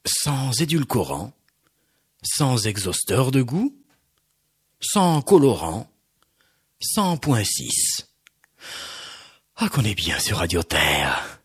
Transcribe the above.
sans édulcorant, sans exhausteur de goût, sans colorant, sans point 6. Ah, qu'on est bien sur Radio Terre.